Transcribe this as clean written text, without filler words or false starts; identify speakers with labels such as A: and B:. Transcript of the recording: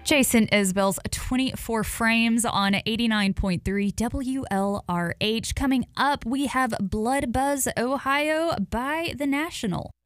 A: Jason Isbell's 24 Frames on 89.3 WLRH. Coming up, we have Blood Buzz Ohio by The National.